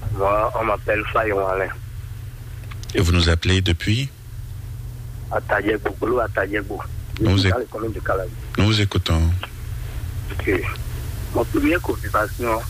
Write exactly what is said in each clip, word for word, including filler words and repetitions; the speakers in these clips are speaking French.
Moi, on m'appelle Fayon Alain. Et vous nous appelez depuis? À Tayegbo, Bolo à Tayegbo. Nous, éc... nous vous écoutons. Ok. Mon première occupation,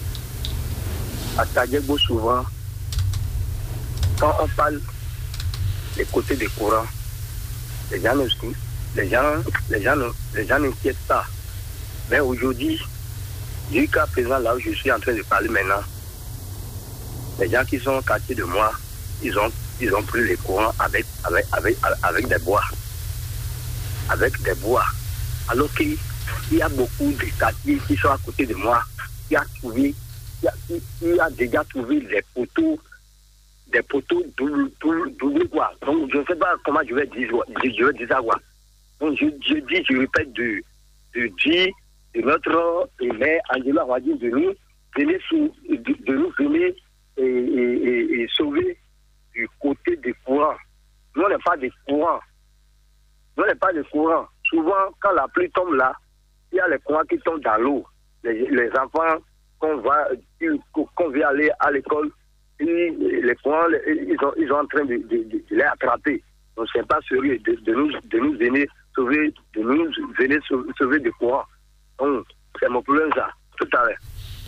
à Tayegbo, souvent, quand on parle des côtés des courants, les gens ne les gens, les gens, les gens n'inquiètent pas. Mais aujourd'hui, jusqu'à présent, là où je suis en train de parler maintenant, les gens qui sont au quartier de moi, ils ont, ils ont pris les courants avec, avec, avec, avec des bois. Avec des bois. Alors qu'il y a beaucoup de quartiers qui sont à côté de moi, qui a trouvé, qui a, qui a déjà trouvé des poteaux, des poteaux double, double, double quoi. Donc je ne sais pas comment je vais dire, je vais dire ça quoi. Donc je, je dis, je répète de, de dire de notre maire Angela Wadi de nous, venez sous, de, de nous venir et, et, et, et sauver du côté des courants. Nous on n'est pas des courants. Nous on n'est pas des courants. Souvent quand la pluie tombe là, il y a les courants qui tombent dans l'eau. Les, les enfants qu'on va qu'on vient aller à l'école, les courants, ils sont, ils sont en train de, de, de, de les attraper. Donc c'est pas sérieux de, de nous de nous venir sauver, de nous venir sauver, sauver des courants. Donc c'est mon problème ça, tout à l'heure.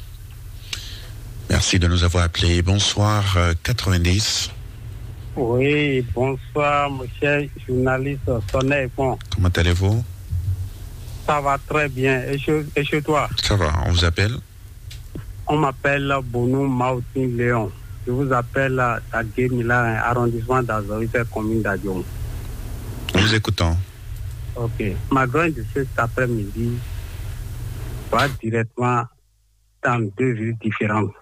Merci de nous avoir appelés. Bonsoir, euh, quatre-vingt-dix. Oui, bonsoir, mon cher journaliste Sonnet. Bon. Comment allez-vous? Ça va très bien. Et chez, et chez toi? Ça va, on vous appelle? On m'appelle Bono Maoutin Léon. Je vous appelle à Guémila, arrondissement d'Azorite, commune d'Adion. Nous vous écoutons. Ok. Ma grande de cet après-midi va directement dans deux villes différentes.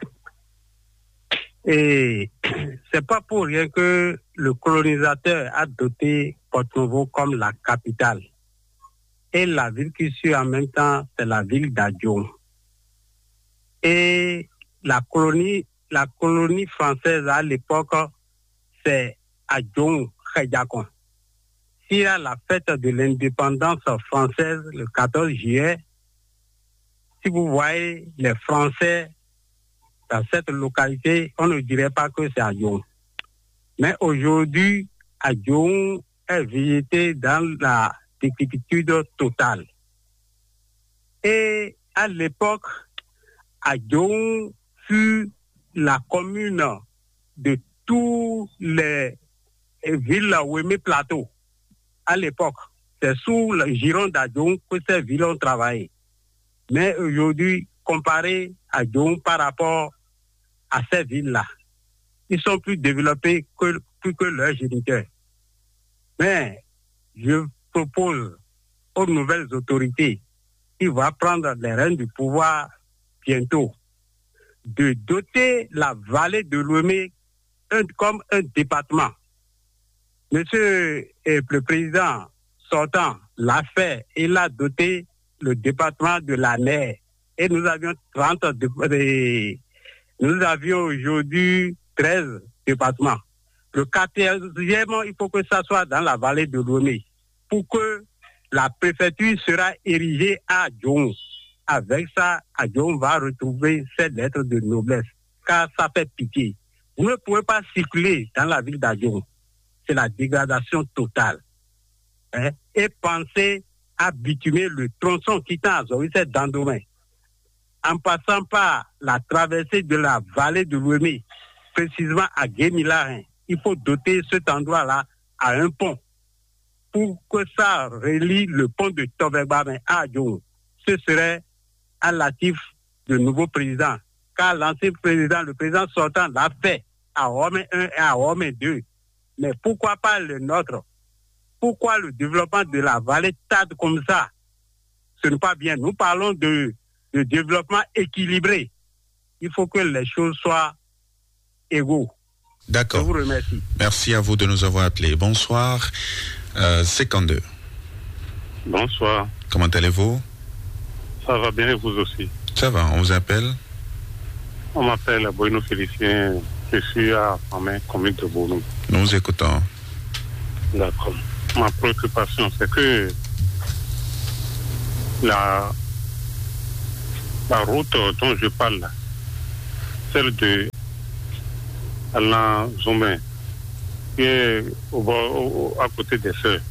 Et c'est pas pour rien que le colonisateur a doté Porto-Novo comme la capitale. Et la ville qui suit en même temps, c'est la ville d'Adion. Et la colonie, la colonie française à l'époque, c'est Adion Khedjakon. S'il y a la fête de l'indépendance française le quatorze juillet, si vous voyez les Français dans cette localité, on ne dirait pas que c'est Adion. Mais aujourd'hui, Adion est visité dans la décrépitude totale. Et à l'époque, Adion fut la commune de tous les villes Ouémé Plateau. À l'époque, c'est sous le giron d'Adion que ces villes ont travaillé. Mais aujourd'hui, comparé à Adion par rapport à ces villes-là, ils sont plus développés que, plus que leurs géniteurs. Mais je propose aux nouvelles autorités qui vont prendre les rênes du pouvoir bientôt de doter la vallée de Lomé comme un département. Monsieur eh, le président sortant l'a fait, il a doté le département de la Mer. Et nous avions trente, de, nous avions aujourd'hui treize départements. Le quatorzième, il faut que ça soit dans la vallée de Lomé pour que la préfecture sera érigée à Adion. Avec ça, Adion va retrouver ses lettres de noblesse, car ça fait pitié. Vous ne pouvez pas circuler dans la ville d'Adion. C'est la dégradation totale. Hein? Et penser à bitumer le tronçon quittant Azorite d'Andomé, en passant par la traversée de la vallée de Lomé, précisément à Guémila, il faut doter cet endroit-là à un pont pour que ça relie le pont de Tobegba à Adion. Ce serait à l'actif du nouveau président, car l'ancien président, le président sortant, l'a fait à Rome un et à Rome deux. Mais pourquoi pas le nôtre? Pourquoi le développement de la vallée tarde comme ça? Ce n'est pas bien. Nous parlons de, de développement équilibré. Il faut que les choses soient égaux. D'accord. Je vous remercie. Merci à vous de nous avoir appelés. Bonsoir. Euh, cinquante-deux. Bonsoir. Comment allez-vous? Ça va bien et vous aussi? Ça va, on vous appelle? On m'appelle Boino Félicien. Je suis à Famé, commune de Bono. Nous vous écoutons. D'accord. Ma préoccupation, c'est que la, la route dont je parle, celle de Alain Zombin, qui est au, au, à côté des sœurs.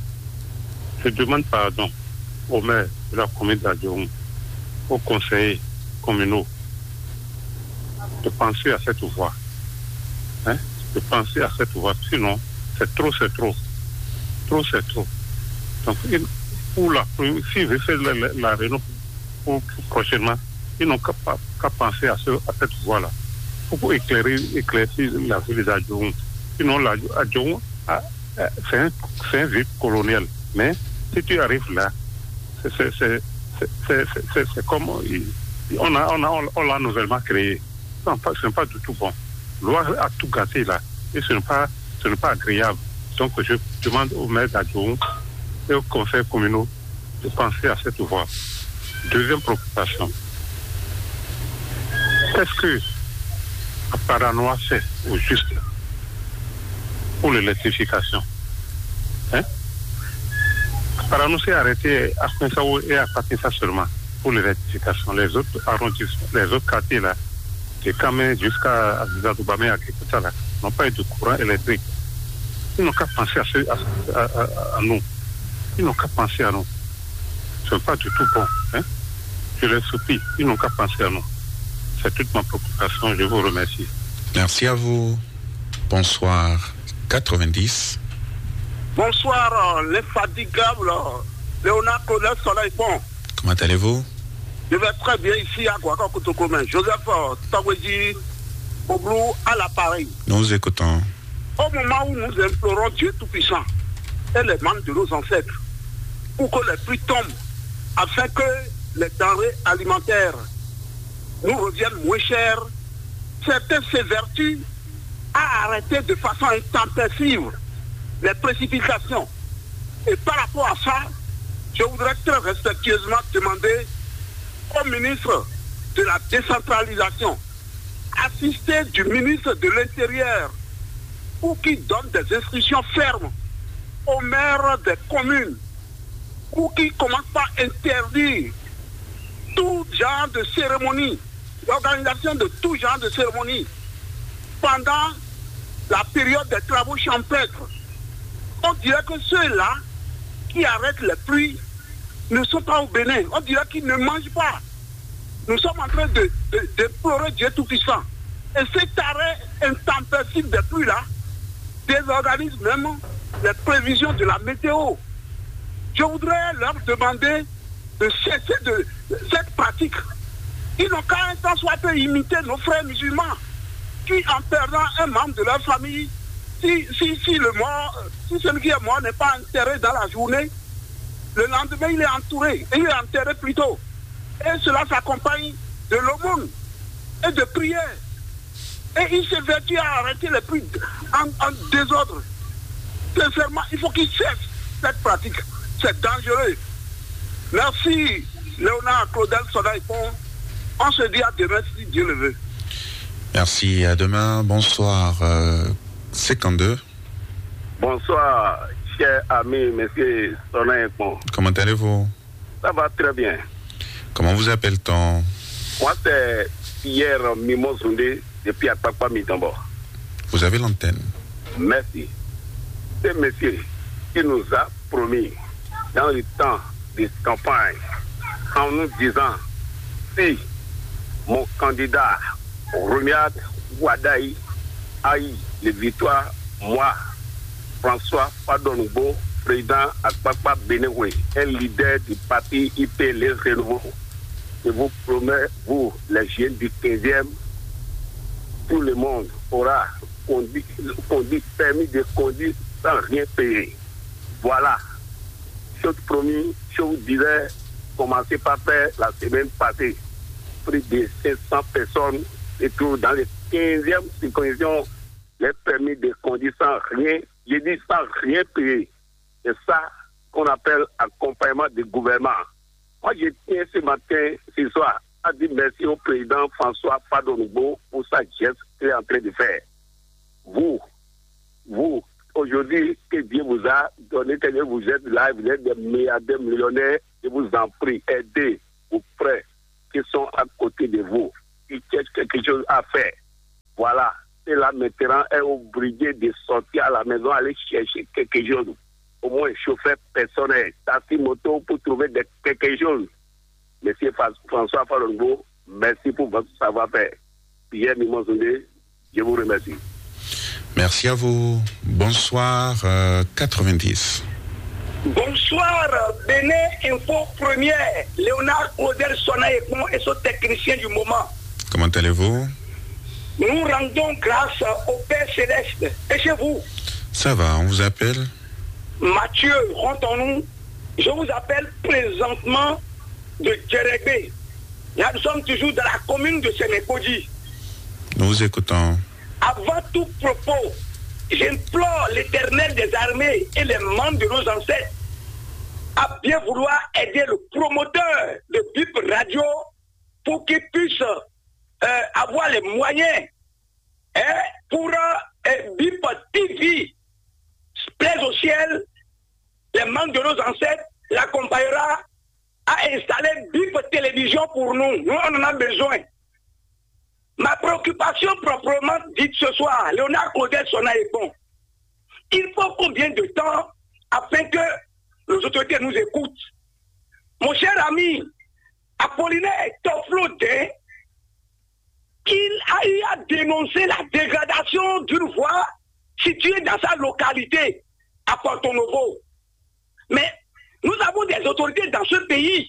Je demande pardon au maire de la commune d'Adjoum, aux conseillers communaux, de penser à cette voie. Hein? De penser à cette voie. Sinon, c'est trop, c'est trop. Trop, c'est trop. Donc, il, pour la, si je fais la, la, la réunion pour, pour prochainement, ils n'ont qu'à, qu'à penser à, ce, à cette voie-là. Pour éclairer, éclaircir la ville d'Adjoum. Sinon, l'Adjoum, c'est un, c'est un ville colonial. Mais si tu arrives là, c'est, c'est, c'est, c'est, c'est, c'est, c'est comme on a, on a, on l'a nouvellement créé. Non, pas, ce n'est pas du tout bon. Loi a tout gâté là. Et ce n'est pas, ce n'est pas agréable. Donc, je demande au maire d'Adjoum et aux conseils communaux de penser à cette voie. Deuxième préoccupation. Qu'est-ce que la paranoïa fait au juste pour l'électrification? Hein? La paranoïa s'est arrêtée à Pinsaou et à Patinsa seulement pour l'électrification. Les autres arrondissements, les autres quartiers là, de Kamé jusqu'à Zadoubané à Kikuta là, n'ont pas eu de courant électrique. Ils n'ont qu'à penser à, ce, à, à, à, à nous. Ils n'ont qu'à penser à nous. Ce n'est pas du tout bon. Hein? Je les supplie. Ils n'ont qu'à penser à nous. C'est toute ma préoccupation. Je vous remercie. Merci à vous. Bonsoir. quatre-vingt-dix. Bonsoir, l'infatigable Léonard Claudel Soleil Pont. Comment allez-vous? Je vais très bien ici à Guaca Kotokomen. Joseph Tawedi Boblou à l'appareil. Nous vous écoutons. Au moment où nous implorons Dieu Tout-Puissant et les membres de nos ancêtres pour que les pluies tombent afin que les denrées alimentaires nous reviennent moins chères, certains s'évertuent à arrêter de façon intempestive les précipitations. Et par rapport à ça, je voudrais très respectueusement demander au ministre de la décentralisation, assisté du ministre de l'Intérieur, pour qu'il donne des instructions fermes aux maires des communes, pour qu'ils ne commencent pas à interdire tout genre de cérémonie, l'organisation de tout genre de cérémonie pendant la période des travaux champêtres. On dirait que ceux-là qui arrêtent les pluies ne sont pas au Bénin. On dirait qu'ils ne mangent pas. Nous sommes en train de, de, de pleurer Dieu Tout-Puissant. Et cet arrêt intempestif des pluies-là désorganise même les prévisions de la météo. Je voudrais leur demander de cesser de, de cette pratique. Ils n'ont qu'à un temps soit peu imiter nos frères musulmans qui, en perdant un membre de leur famille, si, si, si le mort, si celui qui est mort n'est pas enterré dans la journée, le lendemain il est entouré, et il est enterré plus tôt. Et cela s'accompagne de l'aumône et de prières. Et il s'évertue à arrêter les pluies en, en désordre. Sincèrement, il faut qu'il cesse cette pratique. C'est dangereux. Merci, Léonard Claudel Soleil Pont. On se dit à demain si Dieu le veut. Merci, à demain. Bonsoir. Euh, cinquante-deux. Bonsoir, cher ami, monsieur Soleil Pont. Comment allez-vous? Ça va très bien. Comment vous appelle-t-on? Moi, c'est Pierre Mimosundé, depuis Atapa Mitambo. Vous avez l'antenne. Merci. C'est monsieur qui nous a promis, dans le temps de campagne, en nous disant, si mon candidat, Remiad Ouadaï, a eu les victoires, moi, François Padonoubo, président Akpakpa Benewé, un leader du parti I P Les Renouveau, je vous promets, vous, les jeunes du quinzième, tout le monde aura conduit, conduit, permis de conduire sans rien payer. Voilà. Chose promis, je vous disais, commencez par faire la semaine passée. Plus de cinq cents personnes et tout dans les quinzième circonscription, les permis de conduire sans rien, j'ai dit sans rien payer. C'est ça qu'on appelle accompagnement du gouvernement. Moi, je tiens ce matin, ce soir, à dire merci au président François Padonoubo pour sa geste qu'il est en train de faire. Vous, vous, aujourd'hui, que Dieu vous a donné, que vous êtes là, vous êtes des milliardaires millionnaires, je vous en prie, aidez vos frères qui sont à côté de vous, qui cherchent quelque chose à faire. Voilà, là maintenant est obligé de sortir à la maison, aller chercher quelque chose. Au moins chauffeur personnel, taxi moto pour trouver des, quelque chose. Monsieur François Falongo, merci pour votre savoir-faire. Pierre Mimosondé, je vous remercie. Merci à vous. Bonsoir, euh, quatre-vingt-dix. Bonsoir, Bénin Info Première, Léonard Odel Sonaïkon et son technicien du moment. Comment allez-vous? Nous rendons grâce au Père Céleste. Et chez vous? Ça va, on vous appelle? Mathieu, rendons-nous. Je vous appelle présentement de Djerebé. Là, nous sommes toujours dans la commune de Sénékodji. Nous vous écoutons. Avant tout propos, j'implore l'Éternel des armées et les membres de nos ancêtres à bien vouloir aider le promoteur de B I P Radio pour qu'il puisse euh, avoir les moyens hein, pour euh, B I P T V plaise au ciel. Les membres de nos ancêtres l'accompagnera à installer B I P Télévision pour nous. Nous, on en a besoin. Ma préoccupation proprement dite ce soir, Léonard Claudel Sonaïkon, il faut combien de temps afin que les autorités nous écoutent? Mon cher ami, Apollinaire Toflodin, il a eu à dénoncer la dégradation d'une voie située dans sa localité, à Porto Novo. Mais nous avons des autorités dans ce pays.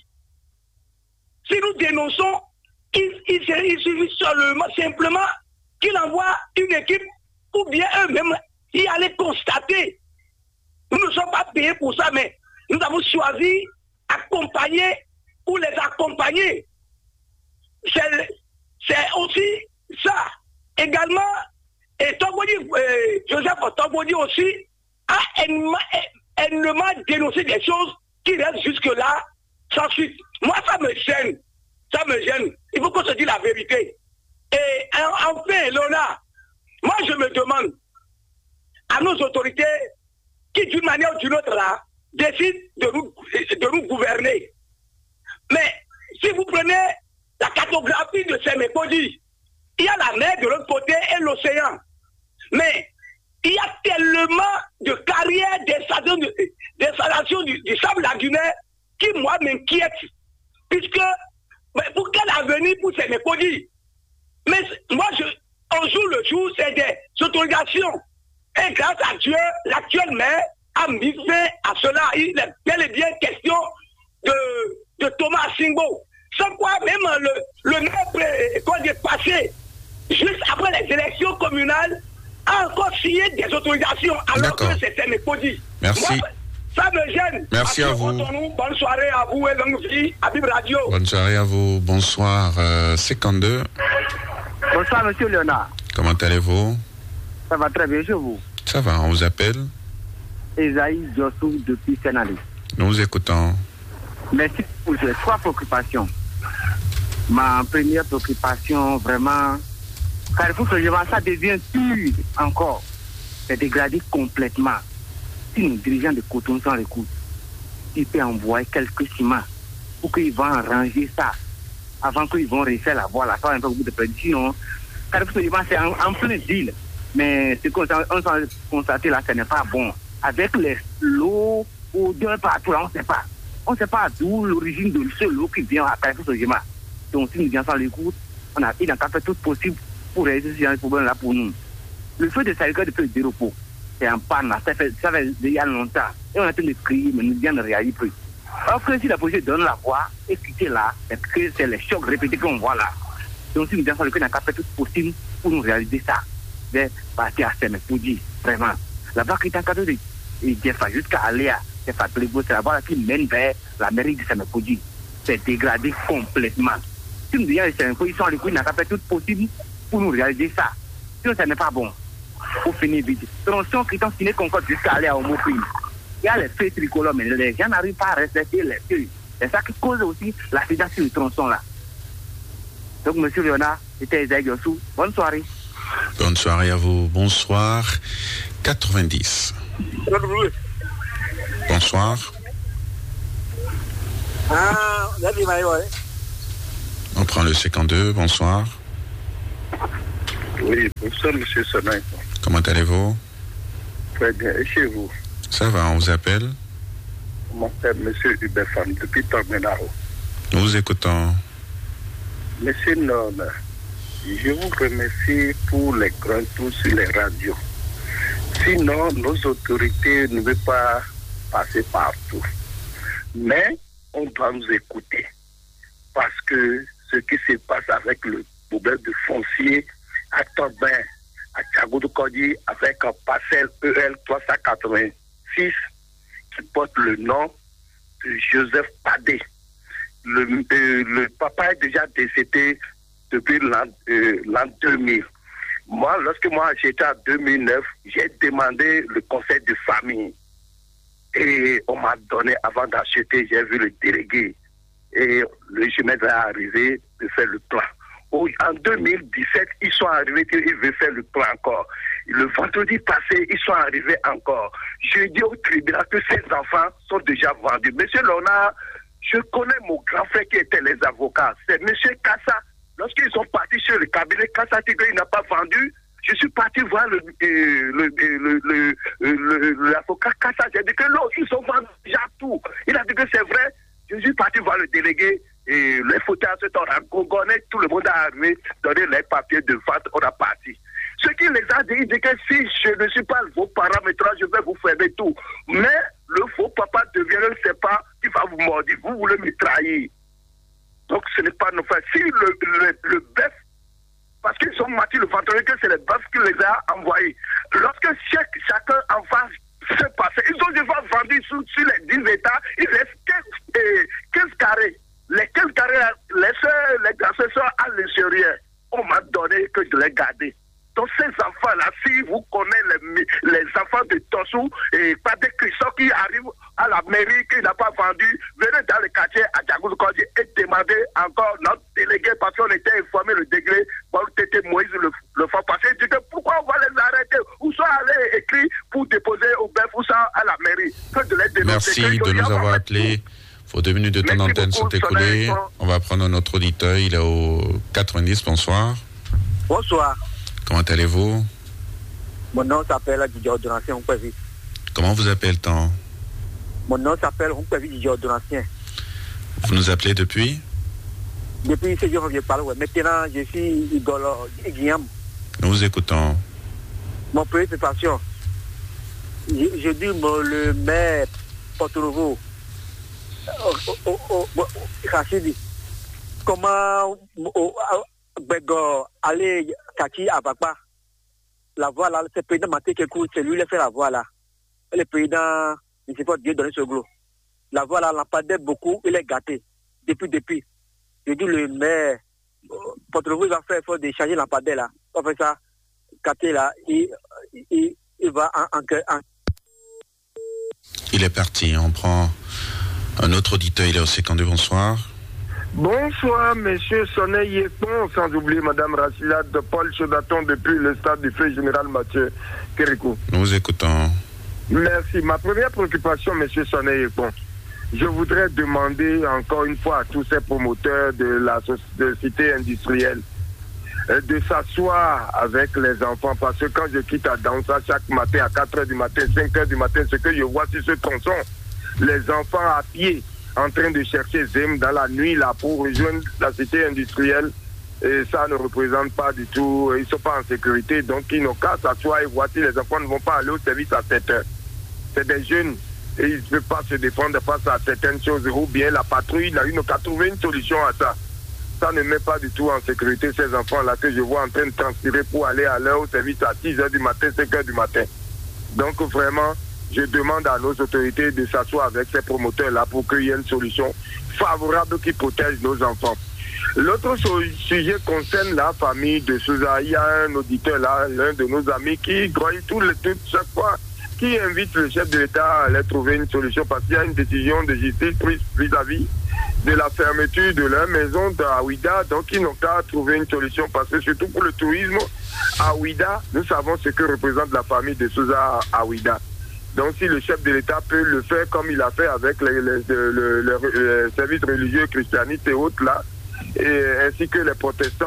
Si nous dénonçons, il, il, il suffit seulement, simplement qu'il envoie une équipe ou bien eux-mêmes y aller constater. Nous ne sommes pas payés pour ça, mais nous avons choisi accompagner ou les accompagner. C'est, c'est aussi ça. Également, et Tobodi, euh, Joseph Tobodi aussi a énormément dénoncé des choses qui restent jusque-là sans suite. Moi, ça me gêne. Ça me gêne. Il faut qu'on se dise la vérité. Et enfin, Léonard, moi je me demande à nos autorités qui d'une manière ou d'une autre là décident de nous, de nous gouverner. Mais si vous prenez la cartographie de Sénékodji, il y a la mer de l'autre côté et l'océan. Mais il y a tellement de carrières d'installation du, du sable lagunaire qui moi m'inquiète. Puisque mais pour quel avenir pour Sénékodji? Mais moi, je, on joue le jour, c'est des autorisations. Et grâce à Dieu, l'actuel maire a mis fin à cela. Il est bel et bien question de, de Thomas Singbo. Sans quoi même le, le maire quand il est passé, juste après les élections communales, a encore signé des autorisations alors D'accord. que c'est Sénékodji. Merci. Moi, ça me gêne. Merci à, à vous. Bonne soirée à vous et longue vie à B I P Radio. Bonne soirée à vous. Bonsoir. Euh, cinquante-deux. Bonsoir, monsieur Léonard. Comment allez-vous? Ça va très bien chez vous. Ça va, on vous appelle? Esaïe Jossou depuis Sénali. Nous vous écoutons. Merci pour ces trois préoccupations. Ma première préoccupation, vraiment, Carrefour Sojema, ça devient pur encore. C'est dégradé complètement. Si nos dirigeants de Cotonou s'en écoutent, ils peuvent envoyer quelques ciments pour qu'ils vont arranger ça avant qu'ils vont refaire la voie là. Ça va un peu beaucoup de près. Sinon, Carrefour Sojema, c'est en, en plein deal. Mais ce qu'on s'en constaté là, ce n'est pas bon. Avec les l'eau odeur partout là, on ne sait pas. On ne sait pas d'où l'origine de ce lot qui vient à Carrefour Sojema. Donc si nous disons sans l'écoute, on a, il n'a pas fait tout possible pour résoudre ce problème là pour nous. Le feu de Salika depuis le dépôt, c'est un panne là, ça fait, ça fait déjà longtemps. Et on est en train de crier, mais nous disons ne réagit plus. Alors que si la police donne la voix, et quitter là, c'est que c'est les chocs répétés qu'on voit là. Donc si nous disons sans l'écoute, on n'a pas fait tout possible pour nous réaliser ça. De partir à Sénékodji, vraiment. La voie qui est en train de Jefa jusqu'à aller à Jefa Plébo, c'est la voie qui mène vers la mairie de Sénékodji. C'est dégradé complètement. Si nous disons que Sénékodji sont les couilles, on n'a pas fait tout possible pour nous réaliser ça. Sinon, ça n'est pas bon. Pour finir vite. Tronçons qui sont signés Concorde jusqu'à aller à Homoprime. Il y a les feux tricolores, mais les gens n'arrivent pas à respecter les feux. C'est ça qui cause aussi l'accident sur le tronçon là. Donc, monsieur Léonard, c'était Esaïe Yossou. Bonne soirée. Bonne soirée à vous. Bonsoir. quatre-vingt-dix. Bonsoir. Ah, on prend le cinquante-deux. Bonsoir. Oui, bonsoir, monsieur Sonin. Comment allez-vous? Très bien. Et chez vous? Ça va, on vous appelle? Je m'appelle monsieur Hubert Fan, depuis Tormenaro. Nous vous écoutons. Monsieur Non, je vous remercie pour les grands tours sur les radios. Sinon, nos autorités ne veulent pas passer partout. Mais on doit nous écouter. Parce que ce qui se passe avec le problème de foncier à Tobin, à Tchagoudou-Kodi, avec un parcelle E L trois cent quatre-vingt-six qui porte le nom de Joseph Padé. Le, euh, le papa est déjà décédé depuis l'an, euh, l'an deux mille. Moi, lorsque moi j'étais en deux mille neuf, j'ai demandé le conseil de famille. Et on m'a donné, avant d'acheter, j'ai vu le délégué. Et le chemin est arrivé de faire le plan. En deux mille dix-sept, ils sont arrivés, ils veulent faire le plan encore. Le vendredi passé, ils sont arrivés encore. Je dis au tribunal que ces enfants sont déjà vendus. Monsieur Lona, je connais mon grand frère qui était les avocats. C'est Monsieur Kassa. Lorsqu'ils sont partis sur le cabinet, Kassa dit qu'il n'a pas vendu. Je suis parti voir le, euh, le, le, le, le, l'avocat Kassa. J'ai dit que non, ils ont vendu déjà tout. Il a dit que c'est vrai. Je suis parti voir le délégué. Et les fauteuils se sont rencontrés, tout le monde a arrivé, donné les papiers de vente, on a parti. Ce qui les a dit, il dit que si je ne suis pas vos parents, maintenant je vais vous fermer tout. Mais le faux papa devient, je ne sais pas, qui va vous mordre, vous voulez me trahir. Donc ce n'est pas nos frères. Si le, le, le bœuf, parce qu'ils sont matis le vendredi, que c'est le bœuf qui les a envoyés. Lorsque chaque, chacun en face se passe, ils ont déjà vendu sur, sur les dix états, il reste quinze carrés. Les quinze carrés, les soeurs, les grands sont à l'intérieur. On m'a donné que je les gardé. Donc ces enfants-là, si vous connaissez les, les enfants de Tossou et pas de Christophe qui arrivent à la mairie, qui n'a pas vendu, venez dans le quartier à Djagouzou-Kodi et demandez encore notre délégué, parce qu'on était informé le degré, bon, c'était Moïse le, le fond passé, il dit que pourquoi on va les arrêter? Où sont allés écrits pour déposer au B F ou ça à la mairie? Que de les dénoncer. Merci de nous avoir appelés. Vos deux minutes de temps d'antenne sont écoulées. On va prendre un autre auditeur. Il est au quatre-vingt-dix. Bonsoir. Bonsoir. Comment allez-vous? Mon nom s'appelle Didier Odonancien. Comment vous appelle-t-on? Mon nom s'appelle Didier Odonancien. Vous nous appelez depuis? Depuis ce jour, je parle. Ouais. Maintenant, je suis Igor Guillaume. Nous vous écoutons. Mon préoccupation, je, je dis moi, le maire Porto-Novo, Oh, oh, oh, oh, Rachidi, comment Bego aller Kaki à Bakba, la voie là, c'est le président Maté qui court, c'est lui qui fait la voie là. Et le président, il ne sait pas Dieu donner ce gros. La voie là, l'empadait beaucoup, il est gâté. Depuis, depuis. Je dis le maire, Porto-Novo, il va faire effort de changer l'empadais là. On fait ça, Kaki là, il, il, il va en, en, en. Il est parti, on prend. Un autre auditeur, il est au cinquante-deux, bonsoir. Bonsoir, monsieur Sonet Yepon, sans oublier madame Rachila de Paul Chodaton depuis le stade du feu général Mathieu Kérikou. Nous vous écoutons. Merci. Ma première préoccupation, monsieur Sonet Yepon, je voudrais demander encore une fois à tous ces promoteurs de la société industrielle de s'asseoir avec les enfants, parce que quand je quitte à Dansa chaque matin à quatre heures du matin, cinq heures du matin, ce que je vois sur ce tronçon, les enfants à pied en train de chercher Zem dans la nuit là pour rejoindre la cité industrielle, et ça ne représente pas du tout, ils ne sont pas en sécurité, donc ils n'ont qu'à s'asseoir et voir si les enfants ne vont pas aller au service à sept heures. C'est des jeunes et ils ne peuvent pas se défendre face à certaines choses, ou bien la patrouille n'a eu qu'à trouver une solution à ça. Ça ne met pas du tout en sécurité ces enfants-là que je vois en train de transpirer pour aller à l'heure au service à six heures du matin, cinq heures du matin. Donc vraiment, je demande à nos autorités de s'asseoir avec ces promoteurs-là pour qu'il y ait une solution favorable qui protège nos enfants. L'autre sujet concerne la famille de Souza. Il y a un auditeur là, l'un de nos amis, qui grouille tout le tout chaque fois, qui invite le chef de l'État à aller trouver une solution parce qu'il y a une décision de justice prise vis-à-vis de la fermeture de leur maison à Ouida. Donc ils n'ont qu'à trouver une solution parce que surtout pour le tourisme à Ouida, nous savons ce que représente la famille de Souza à Ouida. Donc si le chef de l'État peut le faire comme il a fait avec les, les, les, les, les services religieux christianistes et autres là, et, ainsi que les protestants,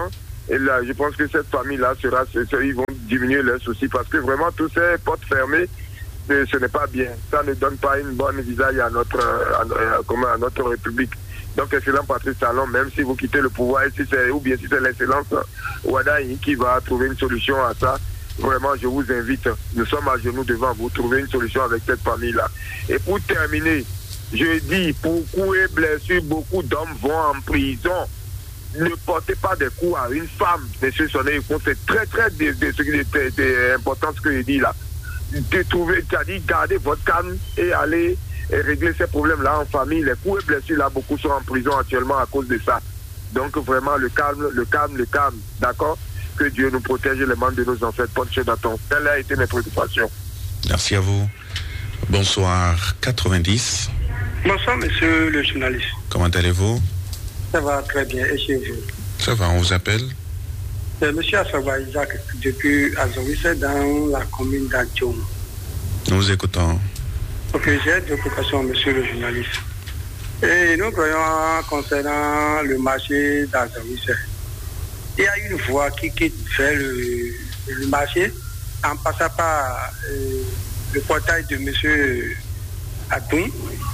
Et là, je pense que cette famille-là sera, ils vont diminuer leurs soucis parce que vraiment, tous ces portes fermées, ce n'est pas bien. Ça ne donne pas une bonne visage à notre, à, à, à notre République. Donc, excellent Patrice Talon, même si vous quittez le pouvoir, et si c'est, ou bien si c'est l'excellence Wadahi qui va trouver une solution à ça, vraiment, je vous invite. Nous sommes à genoux devant vous, trouver une solution avec cette famille-là. Et pour terminer, je dis, pour coups et blessures, beaucoup d'hommes vont en prison. Ne portez pas des coups à une femme, monsieur Soné. C'est très, très de, de, de, de, important ce que je dis là. De trouver, c'est-à-dire garder votre calme et aller et régler ces problèmes-là en famille. Les coups et blessures, là, beaucoup sont en prison actuellement à cause de ça. Donc, vraiment, le calme, le calme, le calme. D'accord? Que Dieu nous protège les membres de nos ancêtres. Bonne chère d'attente. Telle a été mes préoccupations. Merci à vous. Bonsoir, quatre-vingt-dix. Bonsoir, monsieur le journaliste. Comment allez-vous? Ça va très bien. Et chez vous? Ça va, on vous appelle? C'est monsieur Asaba Isaac, depuis Azoris, dans la commune d'Adjom. Nous vous écoutons. Ok, j'ai deux préoccupations, monsieur le journaliste. Et nous croyons concernant le marché d'Azoris. Il y a une voie qui quitte vers le, le marché en passant par euh, le portail de monsieur Adoum.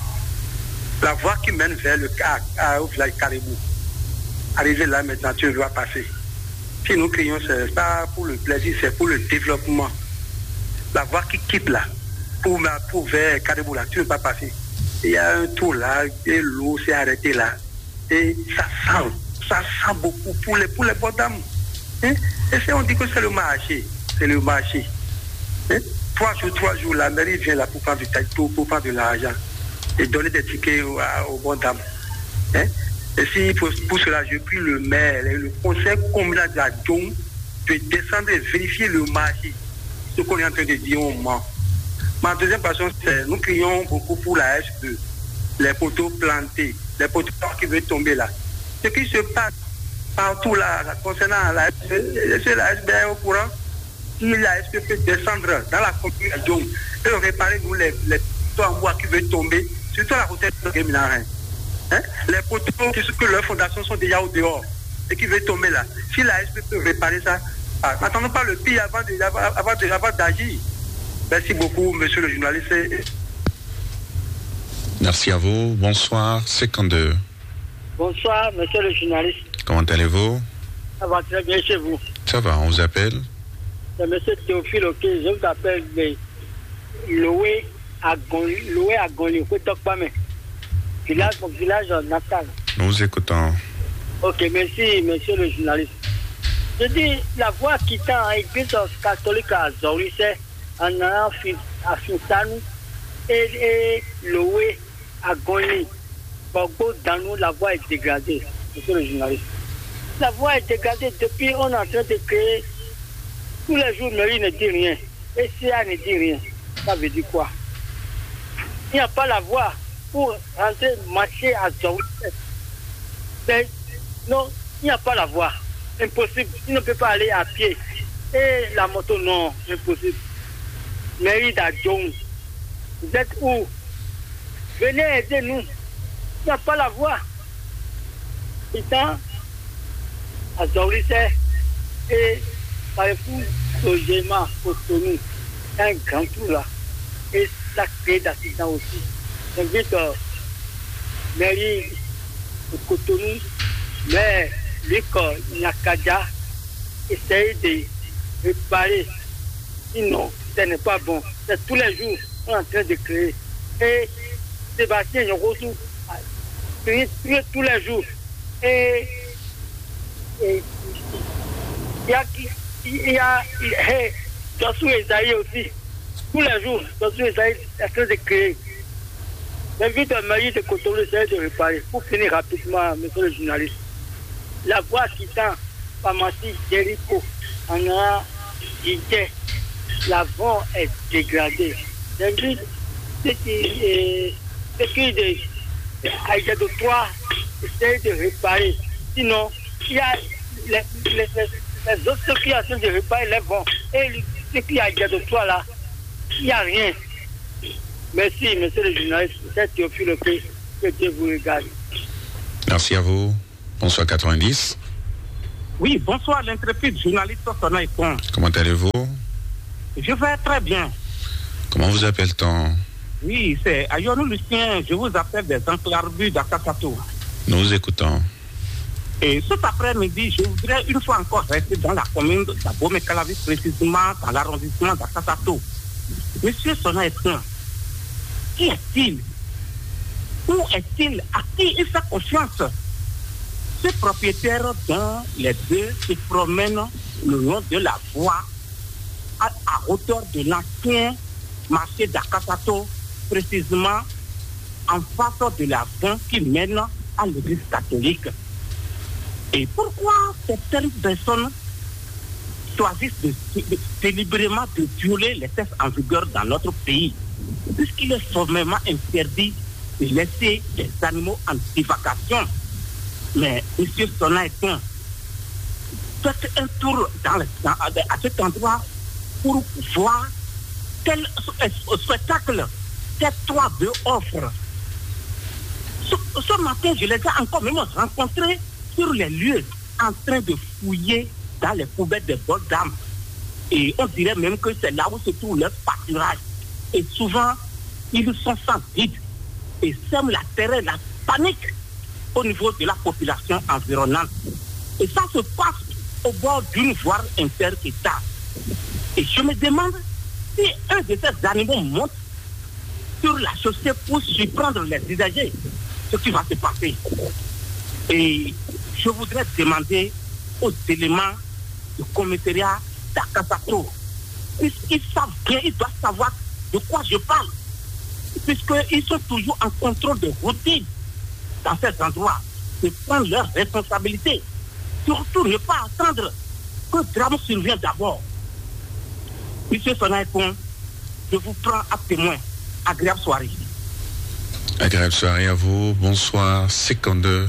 La voie qui mène vers le au village Caribou. Arrivé là maintenant, tu dois passer. Si nous crions, c'est pas pour le plaisir, c'est pour le développement. La voie qui quitte là, pour, pour vers Caribou là, tu ne peux pas passer. Il y a un tour là, et l'eau s'est arrêtée là. Et ça sent, ça sent beaucoup pour les, pour les bonnes dames. Hein? Et si on dit que c'est le marché, c'est le marché. Hein? Trois jours, trois jours, la mairie vient là pour prendre du pour, pour prendre de l'argent et donner des tickets aux, aux bonnes dames. Hein? Et si pour, pour cela, je prie le maire, le conseil communal de la Dôme de descendre et vérifier le marché, ce qu'on est en train de dire au moment. Ma deuxième passion, c'est nous crions beaucoup pour la S E, les poteaux plantés, les poteaux qui veulent tomber là. Ce qui se passe partout là, concernant la S E, c'est la S B est au courant. Si la S E peut descendre dans la commune de Dôme et réparer nous les, les poteaux en bois qui veulent tomber, surtout la route de Guéminarin. Hein? Les poteaux que leurs fondations sont déjà au dehors et qui veulent tomber là. Si la S P peut réparer ça, ah, n'attendons pas le pire avant, de, avant, avant, de, avant d'agir. Merci beaucoup, monsieur le journaliste. Merci à vous. Bonsoir, cinquante-deux. Bonsoir, monsieur le journaliste. Comment allez-vous? Ça va très bien chez vous. Ça va, on vous appelle? C'est monsieur Théophile, ok. Je vous appelle de Loué à Goni, Loué à Goni, village, mon village natal. Nous vous écoutons. Ok, merci, monsieur le journaliste. Je dis, la voie quittant l'église catholique à Zoris, en allant à Fintanou et, et Loué à Goni, Borgo, dans nous, la voie est dégradée, monsieur le journaliste. La voie est dégradée depuis on est en train de créer. Tous les jours, mairie ne dit rien. Et si elle ne dit rien, ça veut dire quoi? Il n'y a pas la voie pour rentrer, marcher à Zoris. Non, il n'y a pas la voie. Impossible. Il ne peut pas aller à pied. Et la moto, non, impossible. Mairie d'Adjong, vous êtes où? Venez aider nous. Il n'y a pas la voie. Putain, à Zoris et Carrefour, Sojema, Cotonou, un grand tour là. Et ça crée d'accidents aussi. J'invite euh, mairie de Cotonou, mais Luc Nyakaja, essaye de réparer. Sinon, ce n'est pas bon. C'est tous les jours qu'on est en train de créer. Et Sébastien Yorotou, tous les jours. Et il y a, il y a, hey, Joshua Esaïe aussi. Tous les jours, Joshua Esaïe est en train de créer. J'invite le mairie de Cotonou essayer de réparer. Pour finir rapidement, monsieur le journaliste. La voie quittant pharmacie Jericho en a Guidé, l'avant est dégradé. J'invite ce qui est Aïda de trois essayer de réparer. Sinon, il y a les, les, les, les autres qui sont de réparer les vents. Et ce qui est Aïda de trois là, il n'y a rien. Merci, monsieur le journaliste. C'est Théophile, que Dieu vous regarde. Merci à vous. Bonsoir quatre-vingt-dix. Oui, bonsoir, l'intrépide journaliste Sona Ekon. Comment allez-vous? Je vais très bien. Comment vous appelle-t-on? Oui, c'est Ayonou Lucien, je vous appelle des enclarbus d'Akasato. Nous vous écoutons. Et cet après-midi, je voudrais une fois encore rester dans la commune d'Abomey-Calavi, précisément dans l'arrondissement d'Akasato. Monsieur Sona Ekon, qui est-il? Où est-il? À qui il fait confiance? Ce propriétaire dont les deux se promènent le long de la voie à, à hauteur de l'ancien marché d'Akasato, précisément en face de la voie qui mène à l'église catholique. Et pourquoi certaines personnes choisissent de, de, délibérément de violer les textes en vigueur dans notre pays, puisqu'il est formellement interdit de laisser des animaux en divagation? Mais M. Sona Ekon, faites un tour dans le, dans, à cet endroit pour voir quel spectacle ces trois deux offrent. Ce, ce matin, je les ai encore même rencontrés sur les lieux en train de fouiller dans les poubelles des bols d'âme. Et on dirait même que c'est là où se trouve leur pâturage. Et souvent, ils sont sans vide et sèment la terreur, la panique au niveau de la population environnante. Et ça se passe au bord d'une voie inter-État. Et je me demande si un de ces animaux monte sur la chaussée pour surprendre les usagers, ce qui va se passer. Et je voudrais demander aux éléments du commissariat d'Akasato, puisqu'ils savent bien, ils doivent savoir de quoi je parle, puisqu'ils sont toujours en contrôle de routine dans ces endroits, de prendre leurs responsabilités. Surtout ne pas attendre que le drame survienne d'abord. Monsieur Sona Ekon, je vous prends à témoin. Agréable soirée. Agréable soirée à vous. Bonsoir, cinquante-deux.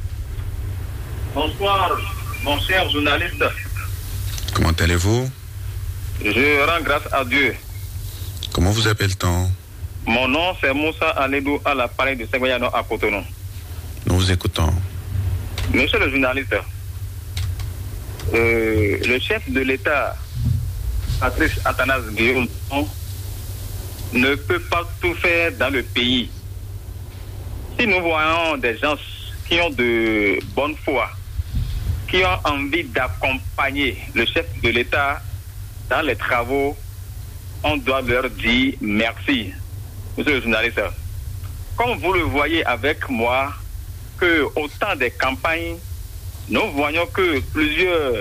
Bonsoir, mon cher journaliste. Comment allez-vous? Je rends grâce à Dieu. Comment vous appelle-t-on? Mon nom, c'est Moussa Aledou à l'appareil de Ségoyano à Cotonou. Nous vous écoutons. Monsieur le journaliste, euh, le chef de l'État, Patrice Athanase Guillaume, ne peut pas tout faire dans le pays. Si nous voyons des gens qui ont de bonne foi, qui ont envie d'accompagner le chef de l'État dans les travaux, on doit leur dire merci. Monsieur le journaliste, comme vous le voyez avec moi, que au temps des campagnes, nous voyons que plusieurs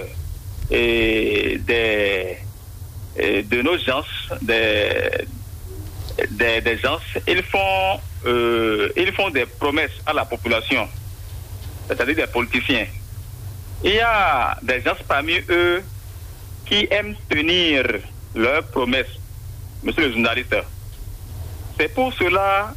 et, des, et, de nos gens, des, des, des gens, ils font, euh, ils font des promesses à la population, c'est-à-dire des politiciens. Il y a des gens parmi eux qui aiment tenir leurs promesses, monsieur le journaliste. C'est pour cela,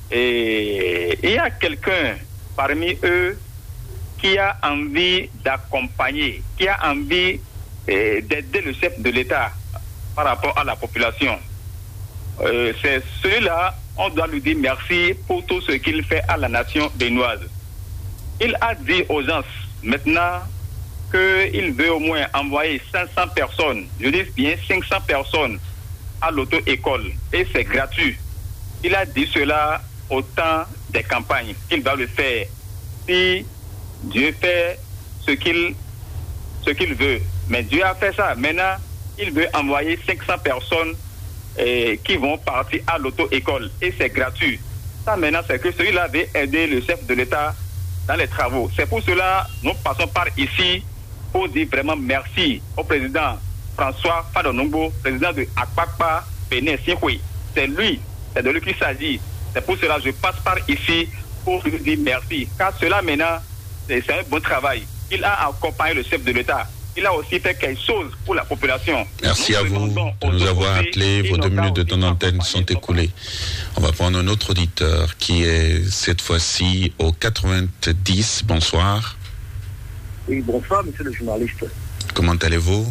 et il y a quelqu'un parmi eux qui a envie d'accompagner, qui a envie eh, d'aider le chef de l'État par rapport à la population. Euh, c'est celui-là, on doit lui dire merci pour tout ce qu'il fait à la nation béninoise. Il a dit aux gens maintenant qu'il veut au moins envoyer cinq cents personnes, je dis bien cinq cents personnes à l'auto-école et c'est gratuit. Il a dit cela au temps des campagnes, qu'il va le faire si Dieu fait ce qu'il ce qu'il veut. Mais Dieu a fait ça. Maintenant, il veut envoyer cinq cents personnes eh, qui vont partir à l'auto-école et c'est gratuit. Ça maintenant, c'est que celui-là veut aider le chef de l'État dans les travaux. C'est pour cela nous passons par ici pour dire vraiment merci au président François Fadonongo, président de Akpakpa Bénin Sihoué. C'est lui, c'est de lui qu'il s'agit. C'est pour cela que je passe par ici pour lui dire merci. Car cela maintenant, c'est un bon travail. Il a accompagné le chef de l'État. Il a aussi fait quelque chose pour la population. Merci à vous de nous avoir appelés. Vos deux minutes de temps d'antenne sont écoulées. On va prendre un autre auditeur qui est cette fois-ci au quatre-vingt-dix. Bonsoir. Oui, bonsoir, monsieur le journaliste. Comment allez-vous?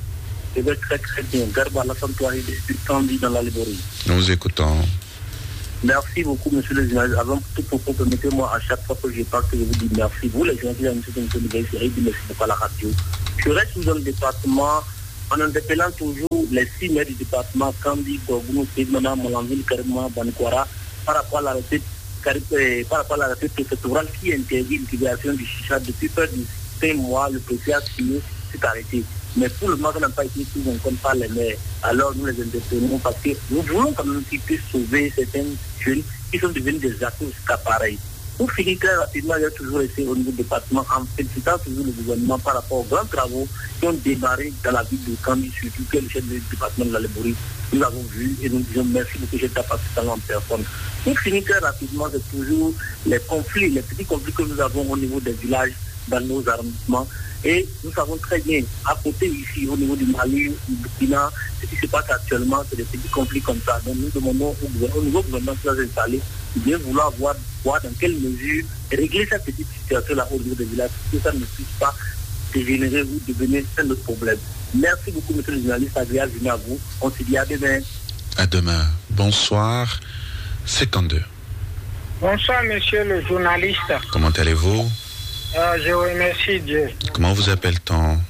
Je vais très très bien. Garba la sanctuaire du Tandi dans la Liborie. Nous vous écoutons. Merci beaucoup, monsieur le journaliste. Avant tout propos, permettez-moi à chaque fois que je parle que je vous dis merci. Vous, les journalistes, monsieur le journaliste, merci beaucoup à la radio. Je reste dans le département en interpellant toujours les six maires du département, Kandi, Gorgounou, Pédmana, Molanville, Karimouana, Banikwara, par rapport à la recette, par rapport à la recette préfectorale qui interdit l'utilisation du chicha depuis près de cinq mois. Le préfet a signé, c'est arrêté. Mais pour le moment, ça n'a pas été pris en compte par les maires. Alors nous les interpellons parce que nous voulons quand même qu'ils puissent sauver certains jeunes qui sont devenus des acteurs jusqu'à pareil. Pour finir très rapidement, il y a toujours été au niveau du département en félicitant toujours le gouvernement par rapport aux grands travaux qui ont démarré dans la ville de Kambi, surtout que le chef du département de la Léborie. Nous l'avons vu et nous disons merci beaucoup, j'ai tapé en personne. Pour finir très rapidement, c'est toujours les conflits, les petits conflits que nous avons au niveau des villages, dans nos arrondissements. Et nous savons très bien, à côté ici, au niveau du Mali, du Burkina, ce qui se passe actuellement, c'est des petits conflits comme ça. Donc nous demandons au, au nouveau gouvernement qui va s'installer de bien vouloir voir, voir dans quelle mesure régler cette petite situation-là au niveau des villages, pour que ça ne puisse pas dégénérer ou devenir un autre problème. Merci beaucoup, monsieur le journaliste, agréable journée à vous. On se dit à demain. À demain. Bonsoir. cinquante-deux. Bonsoir, monsieur le journaliste. Comment allez-vous? Euh, je vous remercie Dieu. Comment vous appelle-t-on?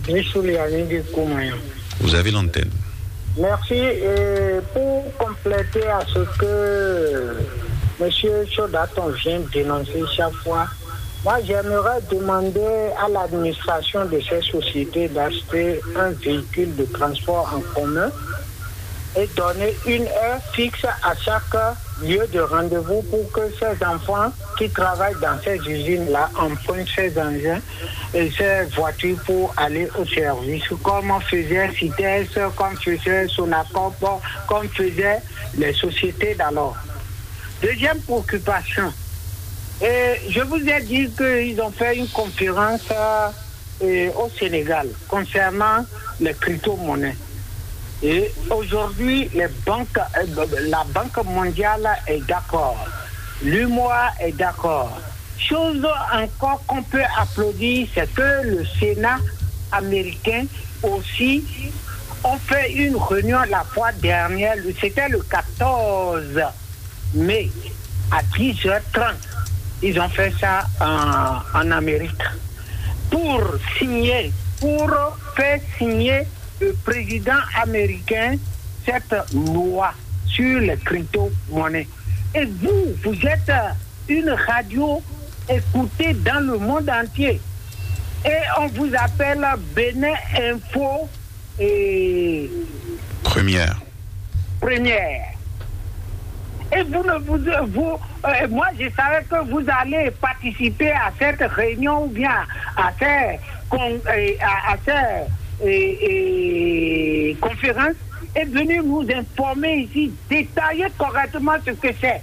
Vous avez l'antenne. Merci. Et pour compléter à ce que monsieur Chodaton vient de dénoncer chaque fois, moi j'aimerais demander à l'administration de ces sociétés d'acheter un véhicule de transport en commun et donner une heure fixe à chaque lieu de rendez-vous pour que ces enfants qui travaillent dans ces usines-là empruntent ces engins et ces voitures pour aller au service, comme faisait CITES, comme faisait Sonacop, comme faisaient les sociétés d'alors. Deuxième préoccupation, et je vous ai dit qu'ils ont fait une conférence euh, au Sénégal concernant les crypto-monnaies. Et aujourd'hui, les banques, la Banque mondiale est d'accord. L'U M O A est d'accord. Chose encore qu'on peut applaudir, c'est que le Sénat américain aussi ont fait une réunion la fois dernière, c'était le quatorze mai à dix heures trente. Ils ont fait ça en, en Amérique pour signer, pour faire signer le président américain cette loi sur les crypto-monnaies. Et vous, vous êtes une radio écoutée dans le monde entier. Et on vous appelle Bénin Info et... Première. Première. Et vous ne vous... vous euh, moi, je savais que vous allez participer à cette réunion ou bien à ces... à, à ces Et, et conférence est venu nous informer ici, détailler correctement ce que c'est.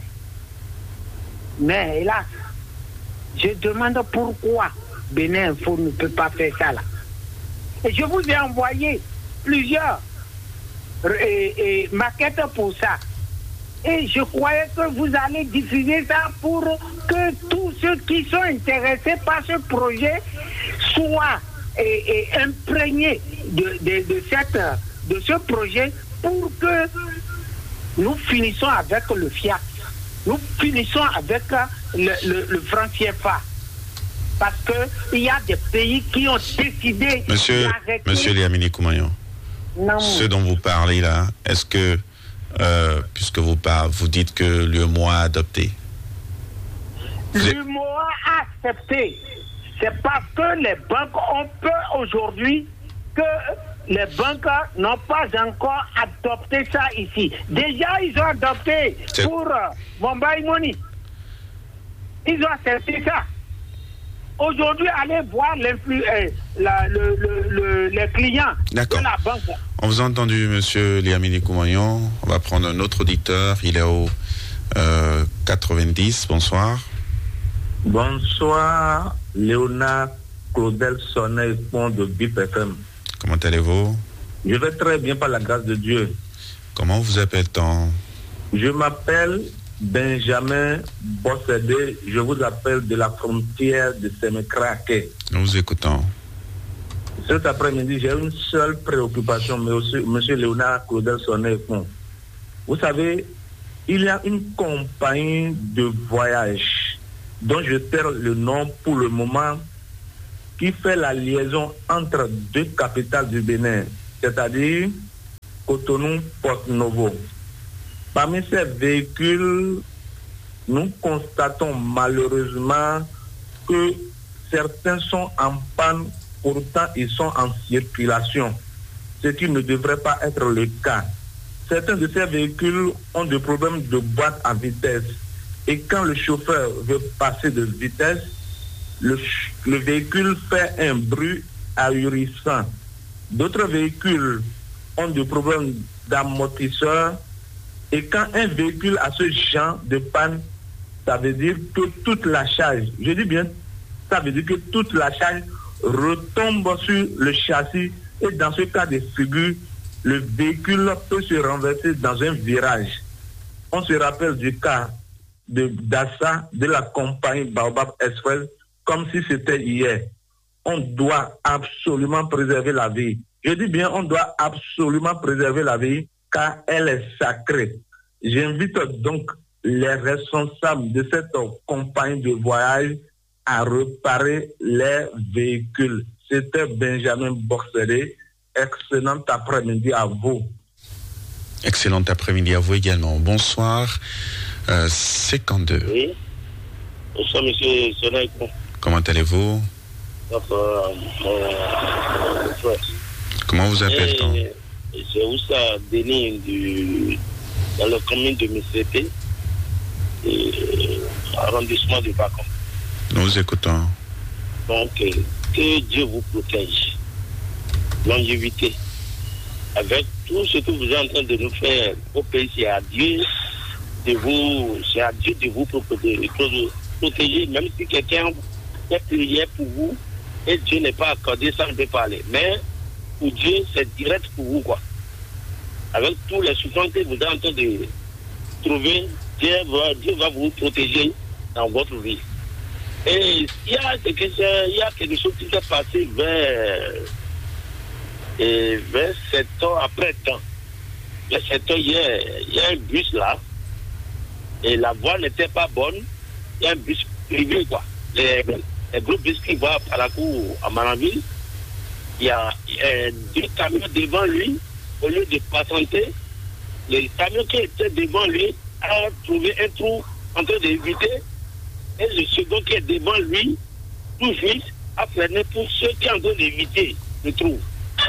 Mais hélas, je demande pourquoi Bénin Info ne peut pas faire ça là. Et je vous ai envoyé plusieurs et, et maquettes pour ça. Et je croyais que vous allez diffuser ça pour que tous ceux qui sont intéressés par ce projet soient Et, et imprégné de, de, de, cette, de ce projet pour que nous finissons avec le fiat, nous finissons avec le, le, le franc C F A. Parce qu'il y a des pays qui ont décidé Monsieur, d'arrêter... Monsieur Liamini Koumayon, ce dont vous parlez là, est-ce que, euh, puisque vous, parlez, vous dites que l'U M O A a adopté? L'U M O A a accepté. C'est parce que les banques ont peur aujourd'hui que les banques n'ont pas encore adopté ça ici. Déjà, ils ont adopté C'est... pour euh, Mobile Money. Ils ont accepté ça. Aujourd'hui, allez voir euh, la, le, le, le, les clients D'accord. de la banque. On vous a entendu, monsieur Liamini Koumayon. On va prendre un autre auditeur. Il est au euh, quatre-vingt-dix. Bonsoir. Bonsoir, Léonard Claudel Sonnet, pont de B I P F M. Comment allez-vous? Je vais très bien par la grâce de Dieu. Comment vous appelle-t-on? Je m'appelle Benjamin Bossédé. Je vous appelle de la frontière de Sémécraquet. Nous vous écoutons. Cet après-midi, j'ai une seule préoccupation, mais aussi, monsieur Léonard Claudel Sonnet, pont. Vous savez, il y a une compagnie de voyage dont je perds le nom pour le moment, qui fait la liaison entre deux capitales du Bénin, c'est-à-dire Cotonou, Porto Novo. Parmi ces véhicules, nous constatons malheureusement que certains sont en panne, pourtant ils sont en circulation, ce qui ne devrait pas être le cas. Certains de ces véhicules ont des problèmes de boîte à vitesse. Et quand le chauffeur veut passer de vitesse, le, le véhicule fait un bruit ahurissant. D'autres véhicules ont des problèmes d'amortisseur. Et quand un véhicule a ce genre de panne, ça veut dire que toute la charge, je dis bien, ça veut dire que toute la charge retombe sur le châssis. Et dans ce cas de figure, le véhicule peut se renverser dans un virage. On se rappelle du cas de d'Assa, de la compagnie Baobab Express, comme si c'était hier. On doit absolument préserver la vie. Je dis bien, on doit absolument préserver la vie, car elle est sacrée. J'invite donc les responsables de cette compagnie de voyage à réparer les véhicules. C'était Benjamin Boxeré. Excellent après-midi à vous. Excellent après-midi à vous également. Bonsoir. Euh, cinquante-deux. Oui. Bonsoir, monsieur Sonaï. Comment allez-vous? Bonsoir. Euh, Comment vous appelle-t-on? C'est Oussa Denis du, dans la commune de Missépé, arrondissement de Bacon. Nous écoutons. Donc, que Dieu vous protège. Longévité. Avec tout ce que vous êtes en train de nous faire au pays, c'est à Dieu de vous, c'est à Dieu de vous protéger, protéger même si quelqu'un fait prière pour vous et Dieu n'est pas accordé, ça ne peut pas aller. Mais pour Dieu, c'est direct pour vous, quoi. Avec tous les souffrances que vous êtes en train de trouver, Dieu va, Dieu va vous protéger dans votre vie. Et il y a quelque chose, il y a quelque chose qui s'est passé vers, et vers sept ans après temps. Vers sept ans, il y, a, il y a un bus là, et la voie n'était pas bonne. Il y a un bus privé, quoi. Les, les gros bus qui vont à la cour à Maranville, il y a, il y a deux camions devant lui, au lieu de patienter, les camions qui étaient devant lui ont trouvé un trou en train d'éviter. Et le second qui est devant lui, tout juste, a freiné pour ceux qui sont en train d'éviter le trou.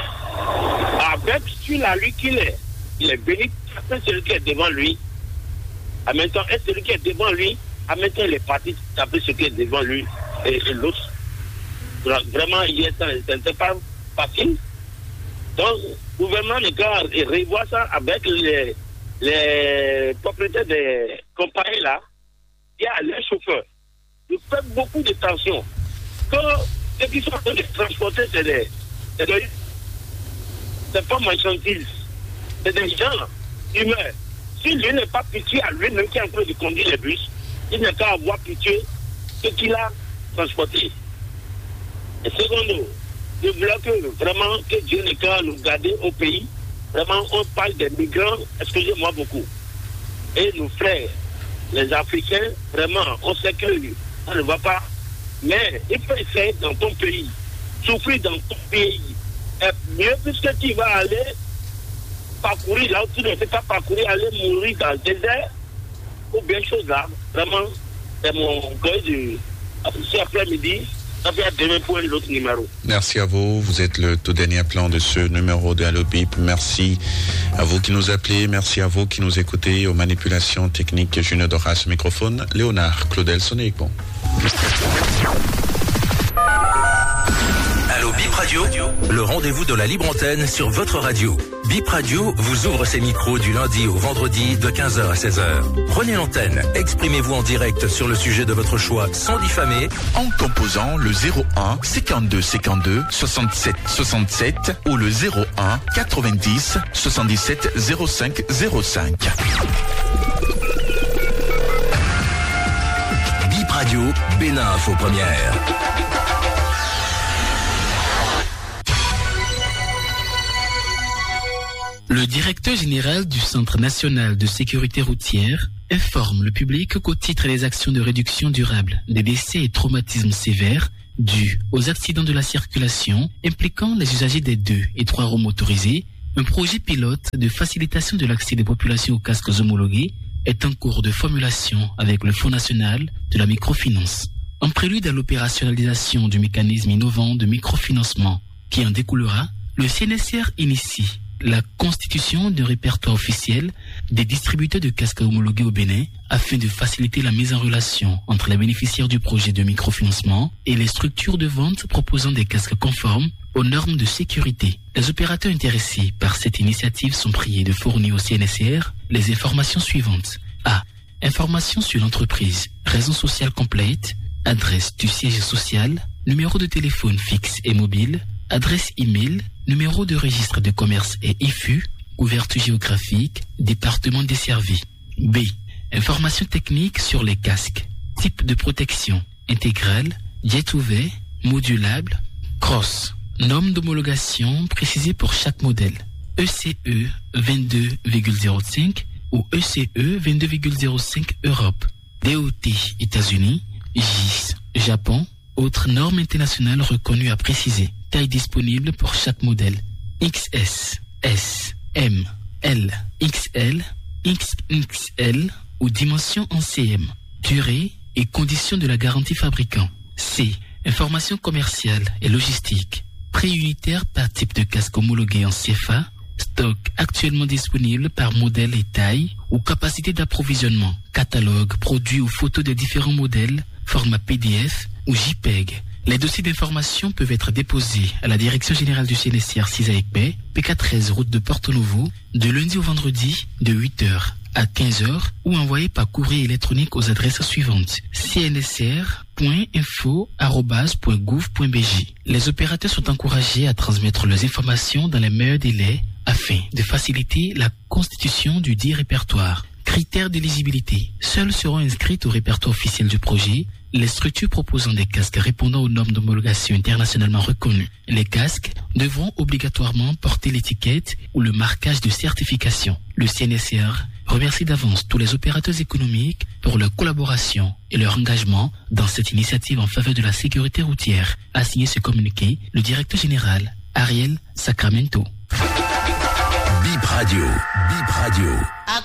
Avec celui-là, qu'il est, il est béni, après celui qui est devant lui. En même temps, et celui qui est devant lui, en même temps, il est parti taper celui qui est devant lui et, et l'autre. Vraiment, ça n'était pas facile. Donc, le gouvernement regarde et revoit ça avec les, les propriétaires des compagnies là. Il y a les chauffeurs. Ils font beaucoup de tension. Quand ceux qui sont en train de transporter, c'est des, c'est des, c'est pas marchandises. C'est des gens humains. Si lui n'est pas pitié à lui-même qui est en train de conduire les bus, il n'a qu'à avoir pitié ce qu'il a transporté. Et secondo, je voulais que vraiment que Dieu n'ait qu'à nous garder au pays. Vraiment, on parle des migrants, excusez-moi beaucoup. Et nos frères, les Africains, vraiment, on sait que ça ne va pas. Mais il faut essayer dans ton pays, souffrir dans ton pays. Et mieux puisque tu vas aller parcourir là où tu ne sais pas parcourir, aller mourir dans le désert, ou bien chose là. Vraiment, c'est mon goût de cet après-midi. Ça fait demain pour un autre numéro. Merci à vous. Vous êtes le tout dernier plan de ce numéro de Allo Bip. Merci à vous qui nous appelez. Merci à vous qui nous écoutez. Aux manipulations techniques, Junior Doras, microphone. Léonard, Claudel, sonnez bon. Allo Bip Radio, le rendez-vous de la libre antenne sur votre radio. Bip Radio vous ouvre ses micros du lundi au vendredi de quinze heures à seize heures. Prenez l'antenne, exprimez-vous en direct sur le sujet de votre choix sans diffamer. En composant le zéro un cinquante-deux cinquante-deux soixante-sept soixante-sept ou le zéro un quatre-vingt-dix soixante-dix-sept zéro cinq zéro cinq. Bip Radio, Bénin Info Première. Le directeur général du Centre national de sécurité routière informe le public qu'au titre des actions de réduction durable des décès et traumatismes sévères dus aux accidents de la circulation impliquant les usagers des deux et trois roues motorisées, un projet pilote de facilitation de l'accès des populations aux casques homologués est en cours de formulation avec le Fonds national de la microfinance. En prélude à l'opérationnalisation du mécanisme innovant de microfinancement qui en découlera, le C N S R initie la constitution d'un répertoire officiel des distributeurs de casques homologués au Bénin afin de faciliter la mise en relation entre les bénéficiaires du projet de microfinancement et les structures de vente proposant des casques conformes aux normes de sécurité. Les opérateurs intéressés par cette initiative sont priés de fournir au C N S R les informations suivantes. A. Informations sur l'entreprise, raison sociale complète, adresse du siège social, numéro de téléphone fixe et mobile, adresse e-mail, numéro de registre de commerce et I F U, couverture géographique, département desservi. B. Informations techniques sur les casques, type de protection, intégrale, jet ouvert, modulable, cross. Norme d'homologation précisée pour chaque modèle. E C E vingt-deux virgule zéro cinq ou E C E vingt-deux virgule zéro cinq Europe. D O T États-Unis, J I S Japon, autres normes internationales reconnues à préciser. Taille disponible pour chaque modèle. X S, S, M, L, X L, X X L ou dimension en C M. Durée et conditions de la garantie fabricant. C. Informations commerciales et logistiques. Prix unitaire par type de casque homologué en C F A. Stock actuellement disponible par modèle et taille ou capacité d'approvisionnement. Catalogue, produits ou photos des différents modèles. Format P D F ou JPEG. Les dossiers d'information peuvent être déposés à la Direction Générale du C N S R six à Ecbé, P K treize route de Porto Novo, de lundi au vendredi de huit heures à quinze heures ou envoyés par courrier électronique aux adresses suivantes c n s r point info arobase point gouv point b j. Les opérateurs sont encouragés à transmettre leurs informations dans les meilleurs délais afin de faciliter la constitution du dit répertoire. Critères d'éligibilité. Seules seront inscrites au répertoire officiel du projet les structures proposant des casques répondant aux normes d'homologation internationalement reconnues. Les casques devront obligatoirement porter l'étiquette ou le marquage de certification. Le C N S R remercie d'avance tous les opérateurs économiques pour leur collaboration et leur engagement dans cette initiative en faveur de la sécurité routière. A signé ce communiqué le directeur général Ariel Sacramento. Bip Radio, Bip Radio.